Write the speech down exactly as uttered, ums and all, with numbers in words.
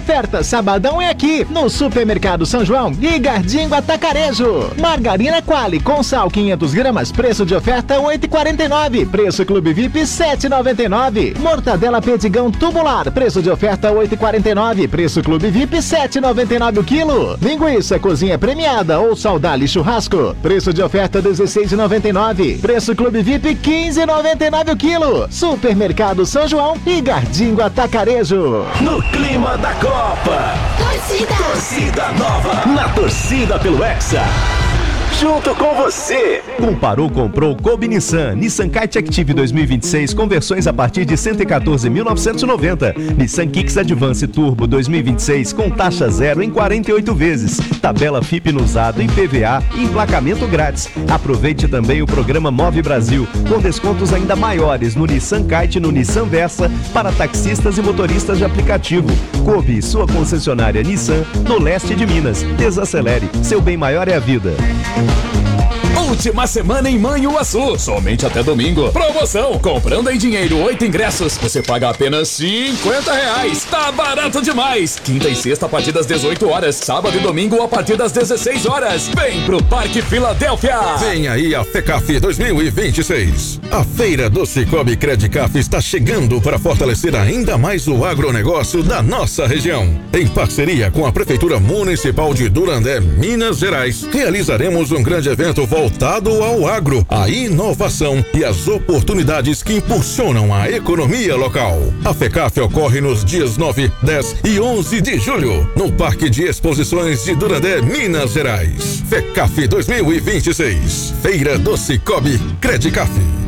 oferta sabadão é aqui, no Supermercado São João e Gardingo Atacarejo. Margarina Qualy com sal quinhentas gramas, preço de oferta oito e quarenta e nove, preço Clube V I P sete e noventa e nove. Mortadela Pedigão tubular, preço de oferta oito e quarenta e nove, preço Clube V I P sete e noventa e nove o quilo. Linguiça cozinha premiada ou Saudale churrasco, preço de oferta dezesseis e noventa e nove, preço Clube V I P quinze e noventa e nove o quilo. Supermercado São João e Gardingo Atacarejo. No clima da Copa, Torcida, torcida nova, na torcida pelo Hexa. Junto com você. Comparou, comprou, Kobe Nissan. Nissan Kite Active dois mil e vinte e seis com versões a partir de cento e quatorze mil novecentos e noventa. Nissan Kicks Advance Turbo dois mil e vinte e seis com taxa zero em quarenta e oito vezes. Tabela F I P no usado, I P V A e emplacamento grátis. Aproveite também o programa Move Brasil, com descontos ainda maiores no Nissan Kite e no Nissan Versa para taxistas e motoristas de aplicativo. Kobe, sua concessionária Nissan, no leste de Minas. Desacelere, seu bem maior é a vida. Última semana em Manhuaçu, somente até domingo. Promoção, comprando em dinheiro oito ingressos, você paga apenas cinquenta reais. Tá barato demais. Quinta e sexta a partir das dezoito horas, sábado e domingo a partir das dezesseis horas. Vem pro Parque Filadélfia. Vem aí a FECAF dois mil e vinte e seis. A feira do Cicobi Credicaf está chegando para fortalecer ainda mais o agronegócio da nossa região. Em parceria com a Prefeitura Municipal de Durandé, Minas Gerais, realizaremos um grande evento voltado ao agro, a inovação e as oportunidades que impulsionam a economia local. A FECAF ocorre nos dias nove, dez e onze de julho, no Parque de Exposições de Durandé, Minas Gerais. FECAF dois mil e vinte e seis. Feira do Cicobi Credicaf.